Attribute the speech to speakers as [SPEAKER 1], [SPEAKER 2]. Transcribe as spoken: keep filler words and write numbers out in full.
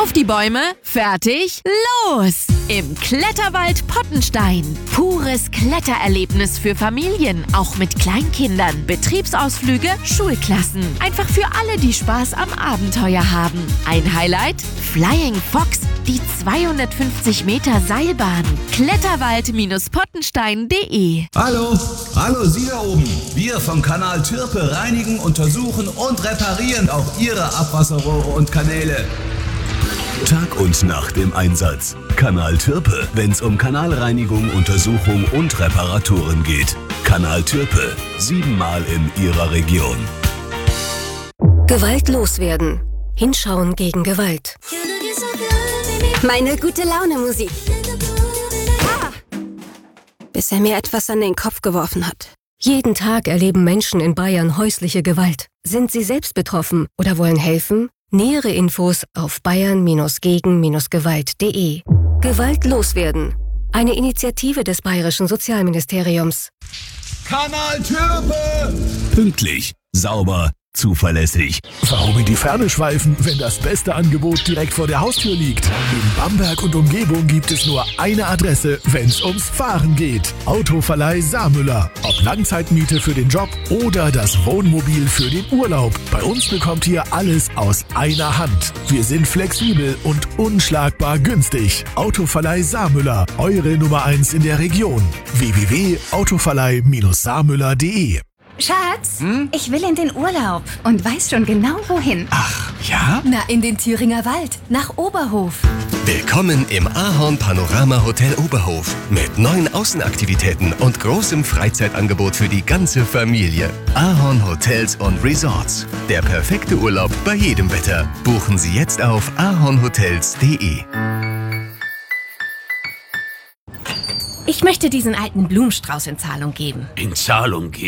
[SPEAKER 1] Auf die Bäume, fertig, los! Im Kletterwald Pottenstein. Pures Klettererlebnis für Familien, auch mit Kleinkindern. Betriebsausflüge, Schulklassen. Einfach für alle, die Spaß am Abenteuer haben. Ein Highlight? Flying Fox, die zweihundertfünfzig Meter Seilbahn. Kletterwald Pottenstein punkt de.
[SPEAKER 2] Hallo, hallo Sie da oben. Wir vom Kanal Türpe reinigen, untersuchen und reparieren auch Ihre Abwasserrohre und Kanäle.
[SPEAKER 3] Tag und Nacht im Einsatz. Kanal Türpe, wenn's um Kanalreinigung, Untersuchung und Reparaturen geht. Kanal Türpe, siebenmal in Ihrer Region.
[SPEAKER 4] Gewalt loswerden. Hinschauen gegen Gewalt. Meine gute Laune Musik. Ah. Bis er mir etwas an den Kopf geworfen hat. Jeden Tag erleben Menschen in Bayern häusliche Gewalt. Sind Sie selbst betroffen oder wollen helfen? Nähere Infos auf bayern gegen gewalt punkt de. Gewalt loswerden. Eine Initiative des Bayerischen Sozialministeriums.
[SPEAKER 2] Kanal Türpe!
[SPEAKER 3] Pünktlich, sauber, zuverlässig.
[SPEAKER 5] Warum in die Ferne schweifen, wenn das beste Angebot direkt vor der Haustür liegt? In Bamberg und Umgebung gibt es nur eine Adresse, wenn's ums Fahren geht. Autoverleih Saarmüller. Ob Langzeitmiete für den Job oder das Wohnmobil für den Urlaub. Bei uns bekommt ihr alles aus einer Hand. Wir sind flexibel und unschlagbar günstig. Autoverleih Saarmüller. Eure Nummer eins in der Region. w w w punkt autoverleih saarmüller punkt de.
[SPEAKER 6] Schatz, hm? Ich will in den Urlaub und weiß schon genau wohin.
[SPEAKER 2] Ach, ja?
[SPEAKER 6] Na, in den Thüringer Wald, nach Oberhof.
[SPEAKER 7] Willkommen im Ahorn Panorama Hotel Oberhof mit neuen Außenaktivitäten und großem Freizeitangebot für die ganze Familie. Ahorn Hotels und Resorts. Der perfekte Urlaub bei jedem Wetter. Buchen Sie jetzt auf ahornhotels punkt de.
[SPEAKER 8] Ich möchte diesen alten Blumenstrauß in Zahlung geben.
[SPEAKER 9] In Zahlung geben?